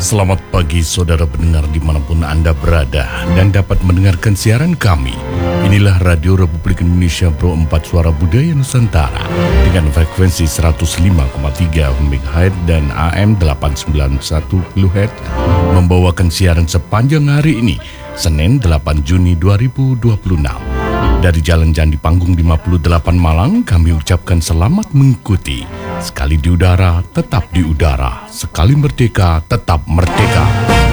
Selamat pagi saudara pendengar dimanapun Anda berada dan dapat mendengarkan siaran kami. Inilah Radio Republik Indonesia Pro 4 Suara Budaya Nusantara dengan frekuensi 105,3 MHz dan AM 891 kHz membawakan siaran sepanjang hari ini, Senin 8 Juni 2026. Dari Jalan Candi Panggung 58 Malang, kami ucapkan selamat mengikuti. Sekali di udara, tetap di udara. Sekali merdeka, tetap merdeka.